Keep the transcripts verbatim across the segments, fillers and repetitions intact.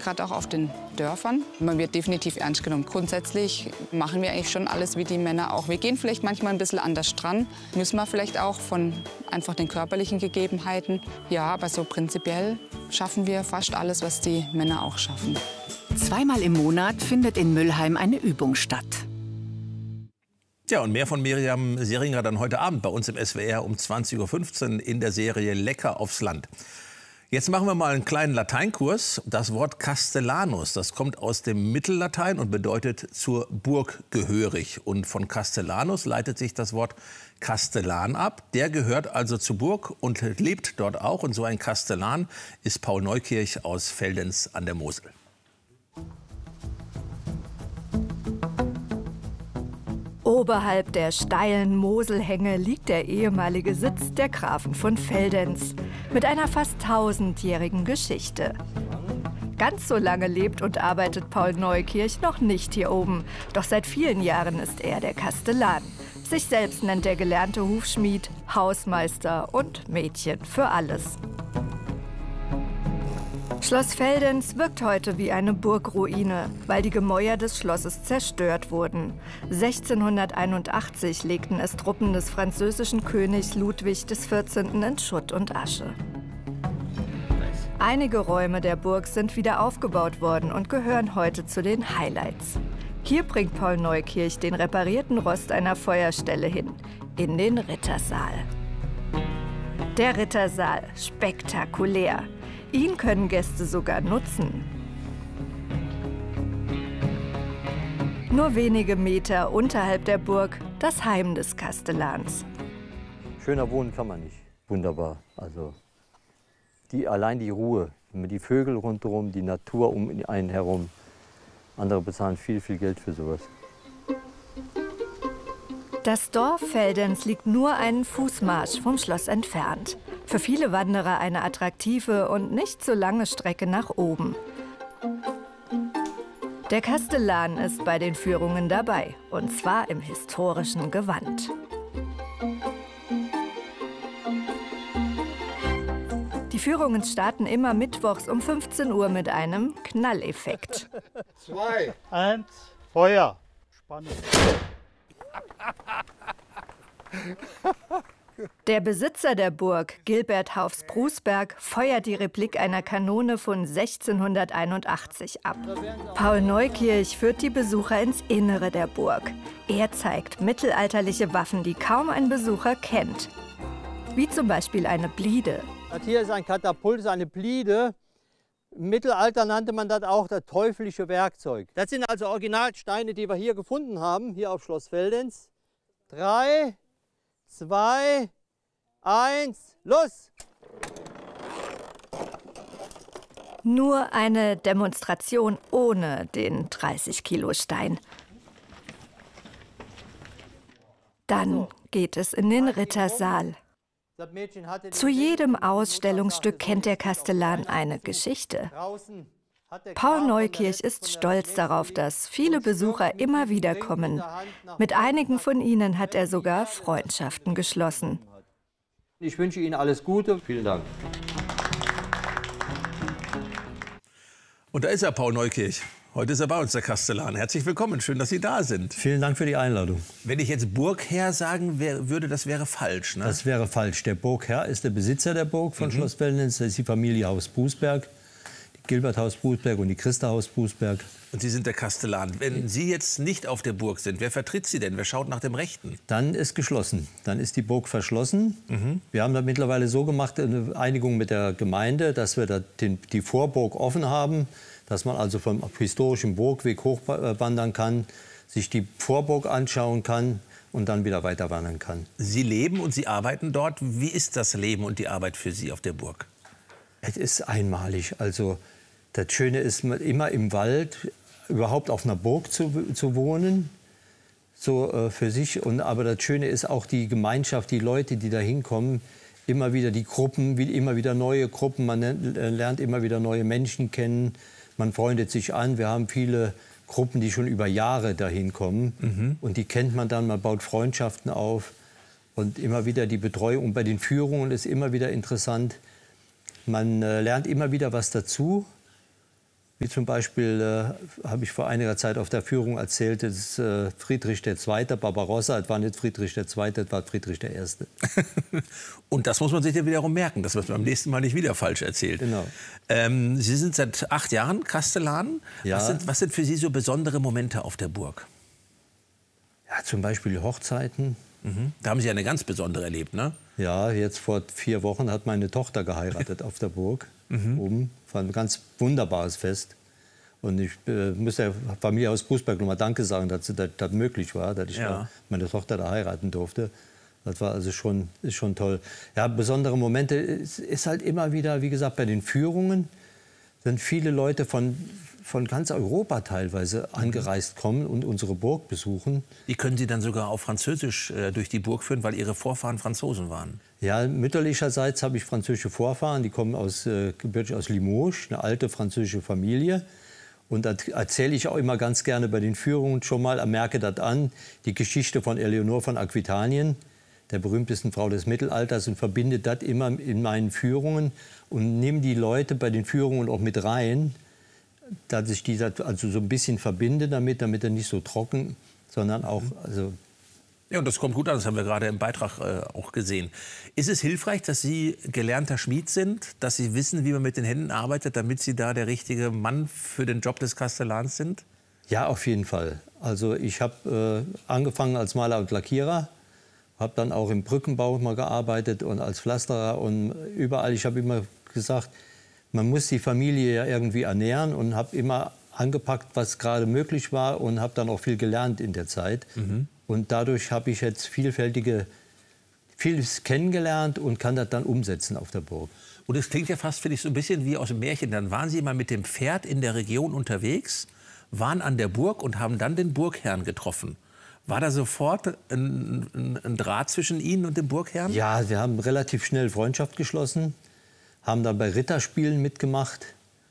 gerade auch auf den Dörfern. Man wird definitiv ernst genommen. Grundsätzlich machen wir eigentlich schon alles wie die Männer auch. Wir gehen vielleicht manchmal ein bisschen anders dran. Müssen wir vielleicht auch von einfach den körperlichen Gegebenheiten. Ja, aber so prinzipiell schaffen wir fast alles, was die Männer auch schaffen. Zweimal im Monat findet in Müllheim eine Übung statt. Ja, und mehr von Miriam Seringer dann heute Abend bei uns im S W R um zwanzig Uhr fünfzehn in der Serie Lecker aufs Land. Jetzt machen wir mal einen kleinen Lateinkurs. Das Wort Castellanus, das kommt aus dem Mittellatein und bedeutet zur Burg gehörig. Und von Castellanus leitet sich das Wort Kastellan ab. Der gehört also zur Burg und lebt dort auch. Und so ein Kastellan ist Paul Neukirch aus Veldenz an der Mosel. Oberhalb der steilen Moselhänge liegt der ehemalige Sitz der Grafen von Veldenz mit einer fast tausendjährigen Geschichte. Ganz so lange lebt und arbeitet Paul Neukirch noch nicht hier oben. Doch seit vielen Jahren ist er der Kastellan. Sich selbst nennt der gelernte Hufschmied, Hausmeister und Mädchen für alles. Schloss Veldenz wirkt heute wie eine Burgruine, weil die Gemäuer des Schlosses zerstört wurden. sechzehnhunderteinundachtzig legten es Truppen des französischen Königs Ludwig des vierzehnten in Schutt und Asche. Einige Räume der Burg sind wieder aufgebaut worden und gehören heute zu den Highlights. Hier bringt Paul Neukirch den reparierten Rost einer Feuerstelle hin, in den Rittersaal. Der Rittersaal, spektakulär. Ihn können Gäste sogar nutzen. Nur wenige Meter unterhalb der Burg das Heim des Kastellans. Schöner wohnen kann man nicht. Wunderbar. Also die, allein die Ruhe, die Vögel rundherum, die Natur um einen herum. Andere bezahlen viel, viel Geld für sowas. Das Dorf Veldenz liegt nur einen Fußmarsch vom Schloss entfernt. Für viele Wanderer eine attraktive und nicht so lange Strecke nach oben. Der Kastellan ist bei den Führungen dabei, und zwar im historischen Gewand. Die Führungen starten immer mittwochs um fünfzehn Uhr mit einem Knalleffekt. Zwei, eins, Feuer. Spannend. Der Besitzer der Burg, Gilbert Haufs-Brusberg, feuert die Replik einer Kanone von sechzehnhunderteinundachtzig ab. Paul Neukirch führt die Besucher ins Innere der Burg. Er zeigt mittelalterliche Waffen, die kaum ein Besucher kennt. Wie zum Beispiel eine Bliede. Das hier ist ein Katapult, ist eine Bliede. Im Mittelalter nannte man das auch das teuflische Werkzeug. Das sind also Originalsteine, die wir hier gefunden haben, hier auf Schloss Veldenz. Drei, zwei, eins, los! Nur eine Demonstration ohne den dreißig Kilo Stein. Dann geht es in den Rittersaal. Zu jedem Ausstellungsstück kennt der Kastellan eine Geschichte. Paul Neukirch ist stolz darauf, dass viele Besucher immer wieder kommen. Mit einigen von ihnen hat er sogar Freundschaften geschlossen. Ich wünsche Ihnen alles Gute. Vielen Dank. Und da ist er, Paul Neukirch. Heute ist er bei uns, der Kastellan. Herzlich willkommen, schön, dass Sie da sind. Vielen Dank für die Einladung. Wenn ich jetzt Burgherr sagen wär, würde, das wäre falsch, ne? Das wäre falsch. Der Burgherr ist der Besitzer der Burg von mhm. Schloss Veldenz. Das ist die Familie Haufs-Brusberg, die Gilbert Haufs-Brusberg und die Christa Haufs-Brusberg. Und Sie sind der Kastellan. Wenn Sie jetzt nicht auf der Burg sind, wer vertritt Sie denn? Wer schaut nach dem Rechten? Dann ist geschlossen. Dann ist die Burg verschlossen. Mhm. Wir haben das mittlerweile so gemacht, eine Einigung mit der Gemeinde, dass wir da den, die Vorburg offen haben, dass man also vom historischen Burgweg hochwandern kann, sich die Vorburg anschauen kann und dann wieder weiter wandern kann. Sie leben und Sie arbeiten dort. Wie ist das Leben und die Arbeit für Sie auf der Burg? Es ist einmalig. Also das Schöne ist, immer im Wald, überhaupt auf einer Burg zu, zu wohnen, so äh, für sich. Und, aber das Schöne ist auch die Gemeinschaft, die Leute, die da hinkommen, immer wieder die Gruppen, wie, immer wieder neue Gruppen. Man lernt immer wieder neue Menschen kennen. Man freundet sich an. Wir haben viele Gruppen, die schon über Jahre dahin kommen. Mhm. Und die kennt man dann, man baut Freundschaften auf. Und immer wieder die Betreuung. Und bei den Führungen ist immer wieder interessant. Man äh, lernt immer wieder was dazu. Wie zum Beispiel äh, habe ich vor einiger Zeit auf der Führung erzählt, dass äh, Friedrich der Zweite. Barbarossa, das war nicht Friedrich der Zweite, das war Friedrich der Erste. Und das muss man sich ja wiederum merken, dass man es beim nächsten Mal nicht wieder falsch erzählt. Genau. Ähm, Sie sind seit acht Jahren Kastellan. Ja. Was sind, was sind für Sie so besondere Momente auf der Burg? Ja, zum Beispiel Hochzeiten. Mhm. Da haben Sie eine ganz besondere erlebt, ne? Ja, jetzt vor vier Wochen hat meine Tochter geheiratet auf der Burg. Mhm. Oben. War ein ganz wunderbares Fest. Und ich äh, muss der Familie aus Bußberg noch mal Danke sagen, dass das, das möglich war, dass ich Ja. da meine Tochter da heiraten durfte. Das war also schon, ist schon toll. Ja, besondere Momente ist, ist halt immer wieder, wie gesagt, bei den Führungen sind viele Leute von, von ganz Europa teilweise angereist kommen und unsere Burg besuchen. Die können Sie dann sogar auf Französisch äh, durch die Burg führen, weil Ihre Vorfahren Franzosen waren. Ja, mütterlicherseits habe ich französische Vorfahren. Die kommen aus, äh, gebürtig aus Limoges, eine alte französische Familie. Und da erzähle ich auch immer ganz gerne bei den Führungen schon mal, merke das an, die Geschichte von Eleonore von Aquitanien, der berühmtesten Frau des Mittelalters, und verbinde das immer in meinen Führungen und nehme die Leute bei den Führungen auch mit rein, dass ich die also so ein bisschen verbinde damit, damit er nicht so trocken, sondern auch also Ja, und das kommt gut an, das haben wir gerade im Beitrag äh, auch gesehen. Ist es hilfreich, dass Sie gelernter Schmied sind, dass Sie wissen, wie man mit den Händen arbeitet, damit Sie da der richtige Mann für den Job des Kastellans sind? Ja, auf jeden Fall. Also ich habe äh, angefangen als Maler und Lackierer, habe dann auch im Brückenbau mal gearbeitet und als Pflasterer und überall. Ich habe immer gesagt, man muss die Familie ja irgendwie ernähren und habe immer angepackt, was gerade möglich war und habe dann auch viel gelernt in der Zeit. Mhm. Und dadurch habe ich jetzt vielfältige, vieles kennengelernt und kann das dann umsetzen auf der Burg. Und es klingt ja fast, finde ich, so ein bisschen wie aus dem Märchen. Dann waren Sie mal mit dem Pferd in der Region unterwegs, waren an der Burg und haben dann den Burgherrn getroffen. War da sofort ein, ein, ein Draht zwischen Ihnen und dem Burgherrn? Ja, wir haben relativ schnell Freundschaft geschlossen, haben dann bei Ritterspielen mitgemacht.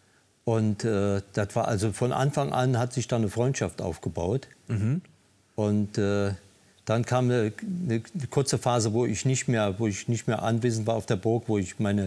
Und äh, das war also von Anfang an hat sich da eine Freundschaft aufgebaut. Mhm. Und äh, dann kam eine, eine kurze Phase, wo ich nicht mehr, wo ich nicht mehr anwesend war auf der Burg, wo ich meine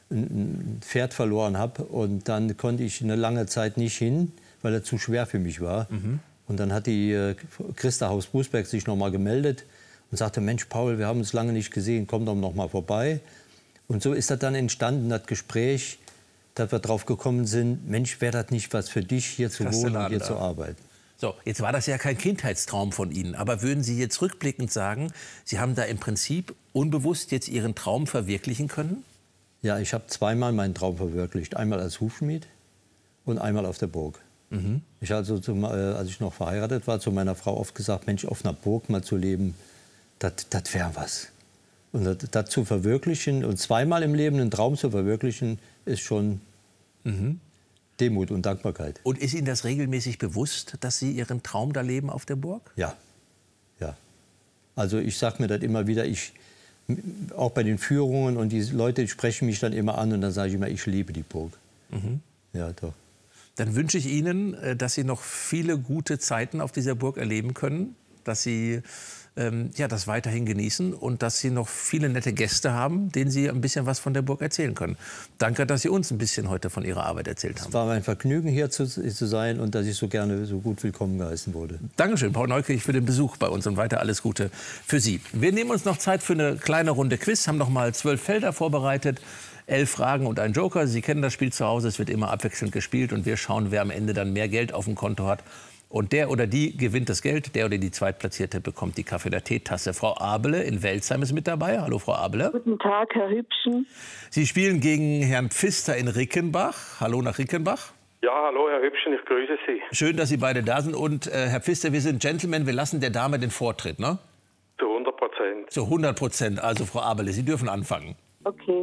ein Pferd verloren habe. Und dann konnte ich eine lange Zeit nicht hin, weil er zu schwer für mich war. Mhm. Und dann hat die äh, Christa Haus-Bußberg sich noch mal gemeldet und sagte: Mensch, Paul, wir haben uns lange nicht gesehen, komm doch noch mal vorbei. Und so ist das dann entstanden, das Gespräch, dass wir drauf gekommen sind: Mensch, wäre das nicht was für dich, hier zu wohnen und hier zu arbeiten? So, jetzt war das ja kein Kindheitstraum von Ihnen. Aber würden Sie jetzt rückblickend sagen, Sie haben da im Prinzip unbewusst jetzt Ihren Traum verwirklichen können? Ja, ich habe zweimal meinen Traum verwirklicht. Einmal als Hufschmied und einmal auf der Burg. Mhm. Ich also, zum, äh, als ich noch verheiratet war, zu meiner Frau oft gesagt: Mensch, auf einer Burg mal zu leben, das wäre was. Und das, das zu verwirklichen und zweimal im Leben einen Traum zu verwirklichen, ist schon mhm. Demut und Dankbarkeit. Und ist Ihnen das regelmäßig bewusst, dass Sie Ihren Traum da leben auf der Burg? Ja, ja. Also ich sage mir das immer wieder, ich, auch bei den Führungen, und die Leute sprechen mich dann immer an und dann sage ich immer, ich liebe die Burg. Mhm. Ja, doch. Dann wünsche ich Ihnen, dass Sie noch viele gute Zeiten auf dieser Burg erleben können, dass Sie ähm, ja, das weiterhin genießen und dass Sie noch viele nette Gäste haben, denen Sie ein bisschen was von der Burg erzählen können. Danke, dass Sie uns ein bisschen heute von Ihrer Arbeit erzählt haben. Es war mein Vergnügen, hier zu, zu sein und dass ich so gerne so gut willkommen geheißen wurde. Dankeschön, Paul Neukirch, für den Besuch bei uns und weiter alles Gute für Sie. Wir nehmen uns noch Zeit für eine kleine Runde Quiz, haben noch mal zwölf Felder vorbereitet. Elf Fragen und ein Joker. Sie kennen das Spiel zu Hause. Es wird immer abwechselnd gespielt. Und wir schauen, wer am Ende dann mehr Geld auf dem Konto hat. Und der oder die gewinnt das Geld. Der oder die Zweitplatzierte bekommt die Kaffee- oder Teetasse. Frau Abele in Welzheim ist mit dabei. Hallo, Frau Abele. Guten Tag, Herr Hübschen. Sie spielen gegen Herrn Pfister in Rickenbach. Hallo nach Rickenbach. Ja, hallo, Herr Hübschen. Ich grüße Sie. Schön, dass Sie beide da sind. Und äh, Herr Pfister, wir sind Gentlemen. Wir lassen der Dame den Vortritt, ne? Zu hundert Prozent. Zu hundert Prozent. Also, Frau Abele, Sie dürfen anfangen. Okay.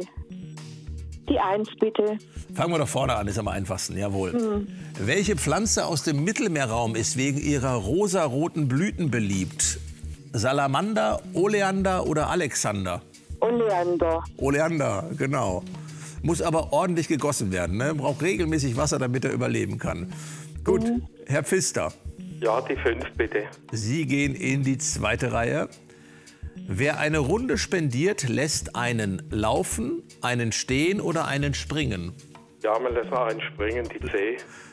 Die Eins, bitte. Fangen wir doch vorne an, ist am einfachsten, jawohl. Hm. Welche Pflanze aus dem Mittelmeerraum ist wegen ihrer rosaroten Blüten beliebt? Salamander, Oleander oder Alexander? Oleander. Oleander, genau. Muss aber ordentlich gegossen werden, ne? Braucht regelmäßig Wasser, damit er überleben kann. Gut, hm. Herr Pfister. Ja, die Fünf, bitte. Sie gehen in die zweite Reihe. Wer eine Runde spendiert, lässt einen laufen, einen stehen oder einen springen? Ja, man lässt einen springen, die C.